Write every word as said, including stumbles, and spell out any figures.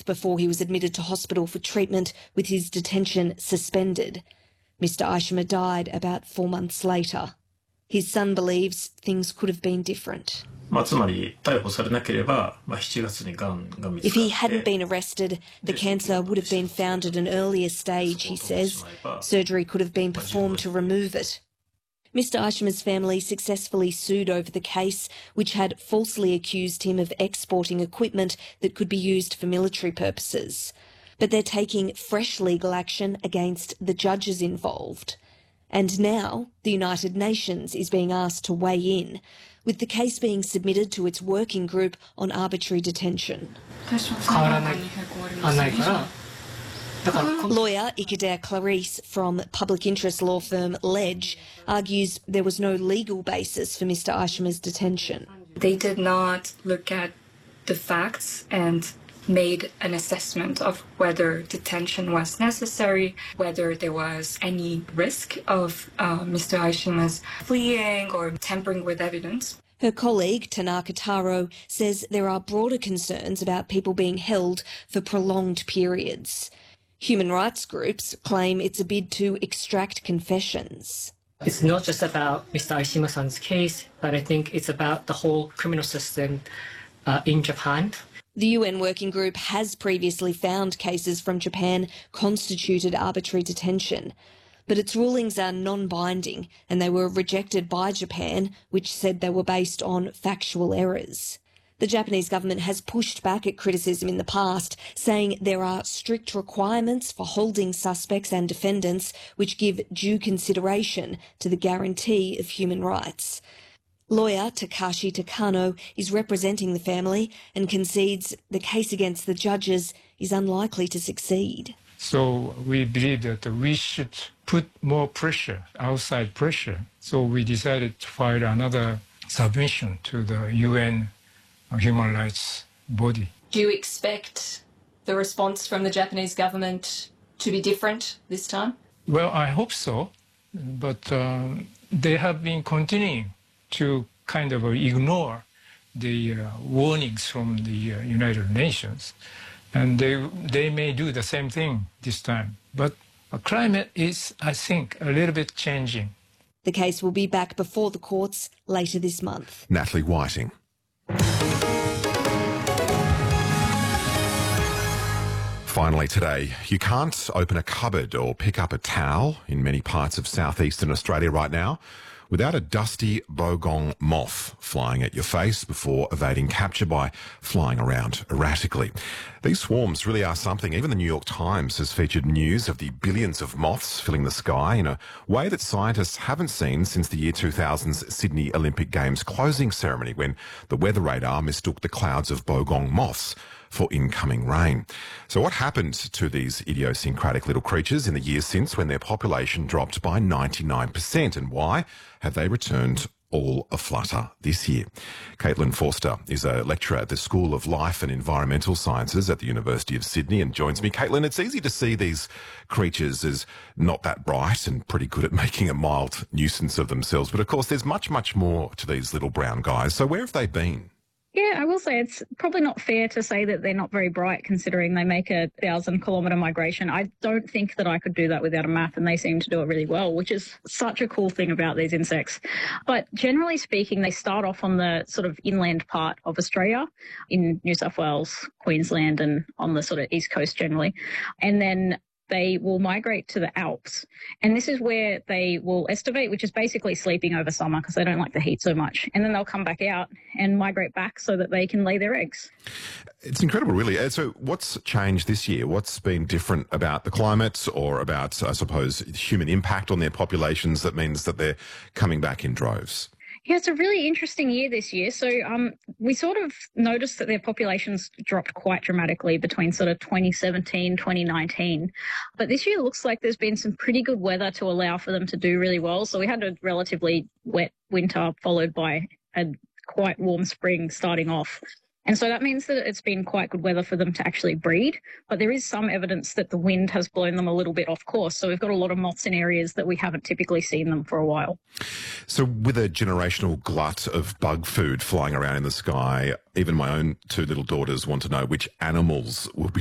month before he was admitted to hospital for treatment with his detention suspended. Mister Aishima died about four months later. His son believes things could have been different. If he hadn't been arrested, the cancer would have been found at an earlier stage, he says. Surgery could have been performed to remove it. Mister Aishima's family successfully sued over the case, which had falsely accused him of exporting equipment that could be used for military purposes. But they're taking fresh legal action against the judges involved. And now the United Nations is being asked to weigh in, with the case being submitted to its working group on arbitrary detention. Lawyer Ikader Clarice from public interest law firm Ledge argues there was no legal basis for Mister Aishima's detention. They did not look at the facts and made an assessment of whether detention was necessary, whether there was any risk of uh, Mister Aishima's fleeing or tampering with evidence. Her colleague, Tanaka Taro, says there are broader concerns about people being held for prolonged periods. Human rights groups claim it's a bid to extract confessions. It's not just about Mister Aishima-san's case, but I think it's about the whole criminal system uh, in Japan. The U N Working Group has previously found cases from Japan constituted arbitrary detention, but its rulings are non-binding and they were rejected by Japan, which said they were based on factual errors. The Japanese government has pushed back at criticism in the past, saying there are strict requirements for holding suspects and defendants which give due consideration to the guarantee of human rights. Lawyer Takashi Takano is representing the family and concedes the case against the judges is unlikely to succeed. So we believe that we should put more pressure, outside pressure. So we decided to file another submission to the U N human rights body. Do you expect the response from the Japanese government to be different this time? Well, I hope so, but uh, they have been continuing to kind of ignore the uh, warnings from the uh, United Nations. And they, they may do the same thing this time. But the climate is, I think, a little bit changing. The case will be back before the courts later this month. Natalie Whiting. Finally today, you can't open a cupboard or pick up a towel in many parts of southeastern Australia right now without a dusty bogong moth flying at your face before evading capture by flying around erratically. These swarms really are something. Even the New York Times has featured news of the billions of moths filling the sky in a way that scientists haven't seen since the year two thousand's Sydney Olympic Games closing ceremony, when the weather radar mistook the clouds of bogong moths for incoming rain. So what happened to these idiosyncratic little creatures in the years since, when their population dropped by ninety-nine percent, and why have they returned all aflutter this year? Caitlin Forster is a lecturer at the School of Life and Environmental Sciences at the University of Sydney and joins me. Caitlin, it's easy to see these creatures as not that bright and pretty good at making a mild nuisance of themselves, but of course there's much, much more to these little brown guys. So where have they been? Yeah, I will say it's probably not fair to say that they're not very bright considering they make a thousand kilometre migration. I don't think that I could do that without a map, and they seem to do it really well, which is such a cool thing about these insects. But generally speaking, they start off on the sort of inland part of Australia, in New South Wales, Queensland, and on the sort of east coast generally. And then they will migrate to the Alps. And this is where they will estivate, which is basically sleeping over summer because they don't like the heat so much. And then they'll come back out and migrate back so that they can lay their eggs. It's incredible, really. So what's changed this year? What's been different about the climate or about, I suppose, human impact on their populations that means that they're coming back in droves? Yeah, it's a really interesting year this year. So um, we sort of noticed that their populations dropped quite dramatically between sort of twenty seventeen, twenty nineteen. But this year looks like there's been some pretty good weather to allow for them to do really well. So we had a relatively wet winter followed by a quite warm spring starting off. And so that means that it's been quite good weather for them to actually breed. But there is some evidence that the wind has blown them a little bit off course. So we've got a lot of moths in areas that we haven't typically seen them for a while. So with a generational glut of bug food flying around in the sky, even my own two little daughters want to know which animals will be